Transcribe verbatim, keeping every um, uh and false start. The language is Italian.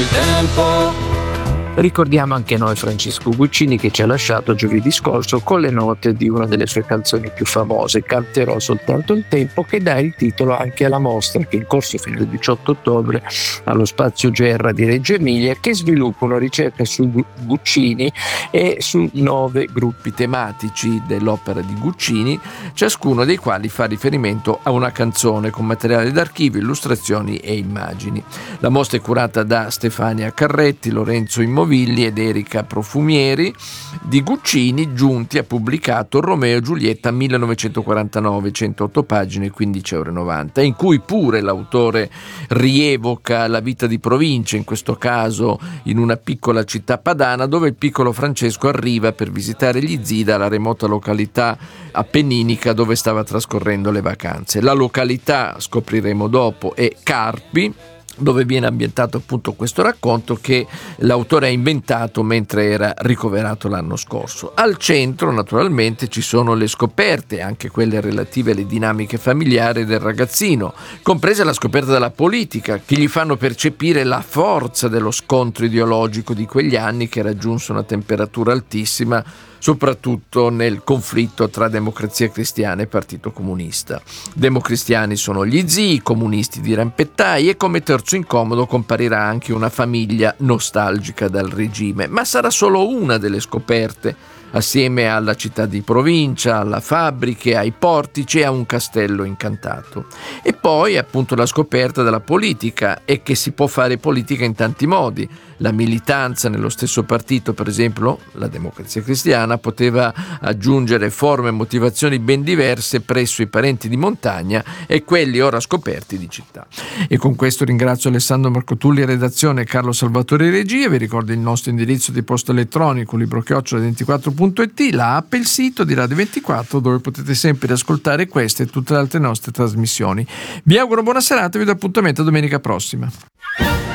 il tempo. Ricordiamo anche noi Francesco Guccini, che ci ha lasciato giovedì scorso con le note di una delle sue canzoni più famose, Canterò soltanto il tempo, che dà il titolo anche alla mostra che è in corso fino al diciotto ottobre allo Spazio Gerra di Reggio Emilia, che sviluppa una ricerca su Guccini e su nove gruppi tematici dell'opera di Guccini, ciascuno dei quali fa riferimento a una canzone con materiale d'archivio, illustrazioni e immagini. La mostra è curata da Stefania Carretti, Lorenzo Immobilli ed Erika Profumieri. Di Guccini Giunti ha pubblicato Romeo e Giulietta millenovecentoquarantanove, centootto pagine, quindici virgola novanta euro, in cui pure l'autore rievoca la vita di provincia, in questo caso in una piccola città padana, dove il piccolo Francesco arriva per visitare gli zii dalla remota località appenninica dove stava trascorrendo le vacanze. La località, scopriremo dopo, è Carpi, dove viene ambientato appunto questo racconto che l'autore ha inventato mentre era ricoverato l'anno scorso. Al centro naturalmente ci sono le scoperte, anche quelle relative alle dinamiche familiari del ragazzino, compresa la scoperta della politica, che gli fanno percepire la forza dello scontro ideologico di quegli anni, che raggiunse una temperatura altissima soprattutto nel conflitto tra Democrazia Cristiana e Partito Comunista. Democristiani sono gli zii, comunisti di Rampettai, e come terzo incomodo comparirà anche una famiglia nostalgica dal regime, ma sarà solo una delle scoperte, assieme alla città di provincia, alla fabbriche, ai portici e a un castello incantato. E poi appunto la scoperta della politica, e che si può fare politica in tanti modi. La militanza nello stesso partito, per esempio la Democrazia Cristiana, poteva aggiungere forme e motivazioni ben diverse presso i parenti di montagna e quelli ora scoperti di città. E con questo ringrazio Alessandro Marcotulli, redazione, e Carlo Salvatore, regia. Vi ricordo il nostro indirizzo di posta elettronico libro chiocciola ventiquattro punto it, la app e il sito di Radio ventiquattro, dove potete sempre ascoltare queste e tutte le altre nostre trasmissioni. Vi auguro buona serata e vi do appuntamento a domenica prossima.